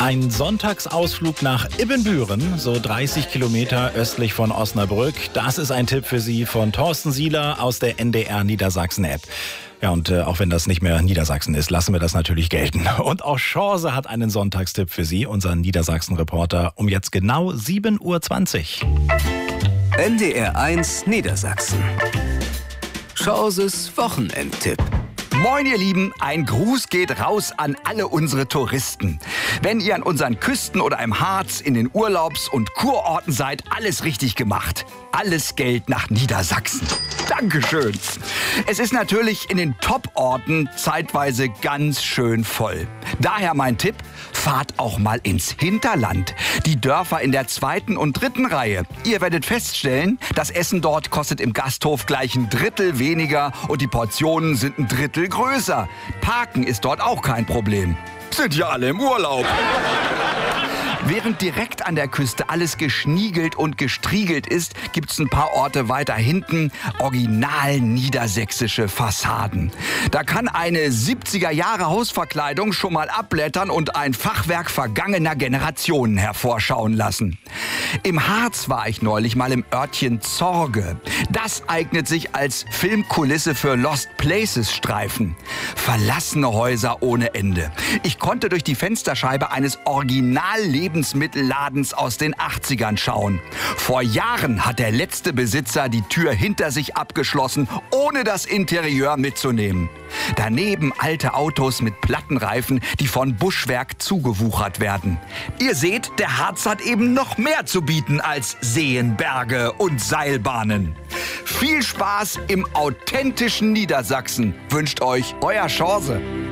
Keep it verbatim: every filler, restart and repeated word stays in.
Ein Sonntagsausflug nach Ibbenbüren, so dreißig Kilometer östlich von Osnabrück. Das ist ein Tipp für Sie von Thorsten Sieler aus der N D R Niedersachsen-App. Ja, und äh, auch wenn das nicht mehr Niedersachsen ist, lassen wir das natürlich gelten. Und auch Chance hat einen Sonntagstipp für Sie, unser Niedersachsen-Reporter, um jetzt genau sieben Uhr zwanzig. N D R eins Niedersachsen. Chances Wochenendtipp. Moin ihr Lieben, ein Gruß geht raus an alle unsere Touristen. Wenn ihr an unseren Küsten oder im Harz in den Urlaubs- und Kurorten seid, alles richtig gemacht. Alles Geld nach Niedersachsen. Dankeschön. Es ist natürlich in den Top-Orten zeitweise ganz schön voll. Daher mein Tipp, fahrt auch mal ins Hinterland. Die Dörfer in der zweiten und dritten Reihe. Ihr werdet feststellen, das Essen dort kostet im Gasthof gleich ein Drittel weniger und die Portionen sind ein Drittel größer. Parken ist dort auch kein Problem. Sind ja alle im Urlaub. Während direkt an der Küste alles geschniegelt und gestriegelt ist, gibt's ein paar Orte weiter hinten original niedersächsische Fassaden. Da kann eine siebziger Jahre Hausverkleidung schon mal abblättern und ein Fachwerk vergangener Generationen hervorschauen lassen. Im Harz war ich neulich mal im Örtchen Zorge. Das eignet sich als Filmkulisse für Lost Places Streifen. Verlassene Häuser ohne Ende. Ich konnte durch die Fensterscheibe eines Original-Lebensmittelladens aus den achtzigern schauen. Vor Jahren hat der letzte Besitzer die Tür hinter sich abgeschlossen, ohne das Interieur mitzunehmen. Daneben alte Autos mit Plattenreifen, die von Buschwerk zugewuchert werden. Ihr seht, der Harz hat eben noch mehr zu bieten als Seen, Berge und Seilbahnen. Viel Spaß im authentischen Niedersachsen wünscht euch euer Chance.